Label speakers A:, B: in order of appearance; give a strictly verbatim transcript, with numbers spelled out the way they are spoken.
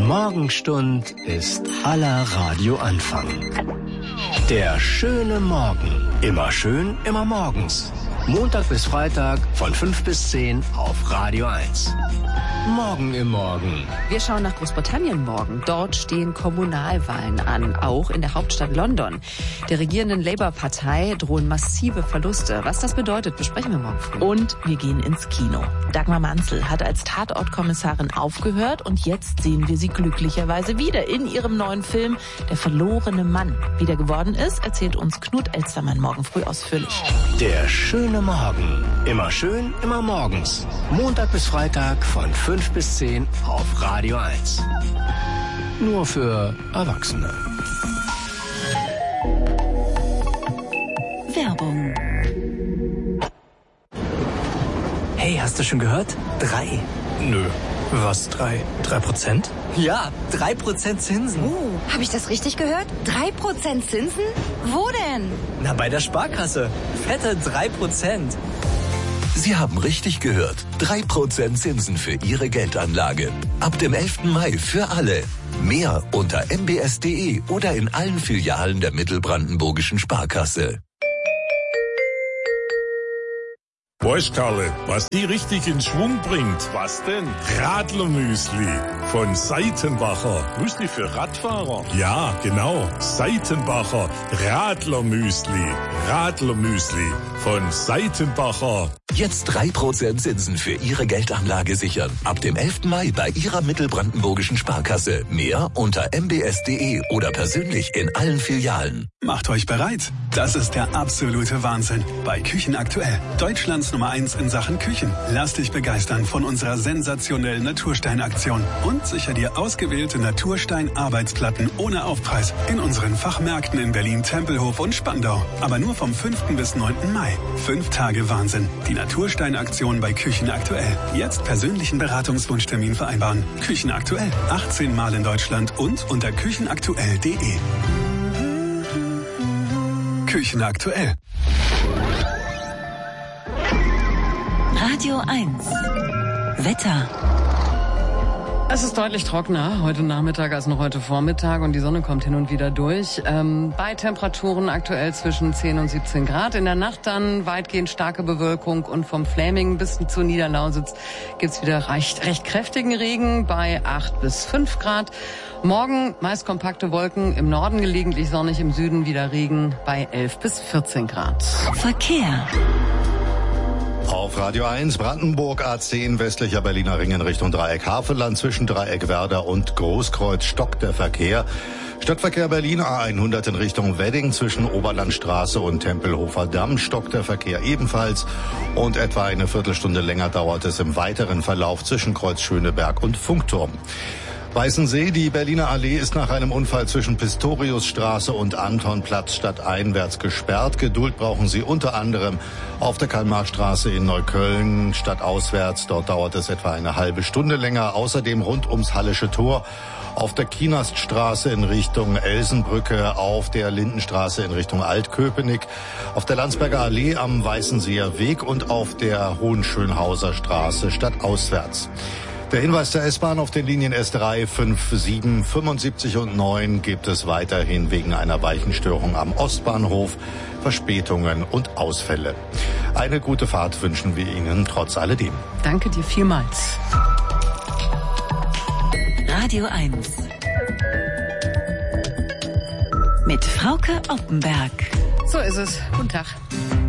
A: Morgenstund ist aller Radioanfang. Der schöne Morgen. Immer schön, immer morgens. Montag bis Freitag von fünf bis zehn auf Radio eins. Morgen im Morgen.
B: Wir schauen nach Großbritannien morgen. Dort stehen Kommunalwahlen an, auch in der Hauptstadt London. Der regierenden Labour-Partei drohen massive Verluste. Was das bedeutet, besprechen wir morgen früh.
C: Und wir gehen ins Kino. Dagmar Manzel hat als Tatortkommissarin aufgehört und jetzt sehen wir sie glücklicherweise wieder in ihrem neuen Film Der verlorene Mann. Wie der geworden ist, erzählt uns Knut Elstermann morgen früh ausführlich.
A: Der schöne Morgen. Immer schön, immer morgens. Montag bis Freitag von fünf bis zehn auf Radio eins. Nur für Erwachsene.
C: Werbung.
D: Hey, hast du schon gehört? Drei.
A: Nö. Was, drei? Drei Prozent?
D: Ja, drei Prozent Zinsen.
E: Oh, habe ich das richtig gehört? Drei Prozent Zinsen? Wo denn?
D: Na, bei der Sparkasse. Fette drei Prozent.
F: Sie haben richtig gehört. drei Prozent Zinsen für Ihre Geldanlage. Ab dem elften Mai für alle. Mehr unter m b s punkt d e oder in allen Filialen der Mittelbrandenburgischen Sparkasse.
G: Weißt, Karle, was die richtig in Schwung bringt? Was denn? Radlermüsli von Seitenbacher. Müsli für Radfahrer? Ja, genau. Seitenbacher Radlermüsli. Radlermüsli von Seitenbacher.
F: Jetzt drei Prozent Zinsen für Ihre Geldanlage sichern. Ab dem elften Mai bei Ihrer Mittelbrandenburgischen Sparkasse. Mehr unter m b s punkt d e oder persönlich in allen Filialen.
H: Macht euch bereit. Das ist der absolute Wahnsinn. Bei Küchen aktuell. Deutschlands Nummer eins in Sachen Küchen. Lass dich begeistern von unserer sensationellen Naturstein-Aktion. Und sicher dir ausgewählte Naturstein-Arbeitsplatten ohne Aufpreis. In unseren Fachmärkten in Berlin, Tempelhof und Spandau. Aber nur vom fünften bis neunten Mai. Fünf Tage Wahnsinn. Die Naturstein-Aktion bei Küchen aktuell. Jetzt persönlichen Beratungswunschtermin vereinbaren. Küchen aktuell. achtzehn Mal in Deutschland und unter küchenaktuell punkt d e. Küchen aktuell.
C: Radio eins. Wetter.
B: Es ist deutlich trockener heute Nachmittag als noch heute Vormittag und die Sonne kommt hin und wieder durch. Ähm, bei Temperaturen aktuell zwischen zehn und siebzehn Grad. In der Nacht dann weitgehend starke Bewölkung und vom Fläming bis zur Niederlausitz gibt's wieder recht, recht kräftigen Regen bei acht bis fünf Grad. Morgen meist kompakte Wolken, im Norden gelegentlich sonnig, im Süden wieder Regen bei elf bis vierzehn Grad.
C: Verkehr.
I: Auf Radio eins, Brandenburg A zehn, westlicher Berliner Ring in Richtung Dreieck Havelland, zwischen Dreieck Werder und Großkreuz stockt der Verkehr. Stadtverkehr Berlin A hundert in Richtung Wedding, zwischen Oberlandstraße und Tempelhofer Damm stockt der Verkehr ebenfalls. Und etwa eine Viertelstunde länger dauert es im weiteren Verlauf zwischen Kreuz Schöneberg und Funkturm. Weißensee, die Berliner Allee ist nach einem Unfall zwischen Pistoriusstraße und Antonplatz stadteinwärts gesperrt. Geduld brauchen Sie unter anderem auf der Karl-Marx-Straße in Neukölln stadtauswärts. Dort dauert es etwa eine halbe Stunde länger. Außerdem rund ums Hallische Tor. Auf der Kienaststraße in Richtung Elsenbrücke, auf der Lindenstraße in Richtung Altköpenick, auf der Landsberger Allee am Weißenseer Weg und auf der Hohenschönhauser Straße stadtauswärts. Der Hinweis der S-Bahn: auf den Linien S drei, fünf, sieben, fünfundsiebzig und neun gibt es weiterhin wegen einer Weichenstörung am Ostbahnhof Verspätungen und Ausfälle. Eine gute Fahrt wünschen wir Ihnen trotz alledem.
B: Danke dir vielmals.
C: Radio eins. Mit Frauke Oppenberg.
B: So ist es. Guten Tag.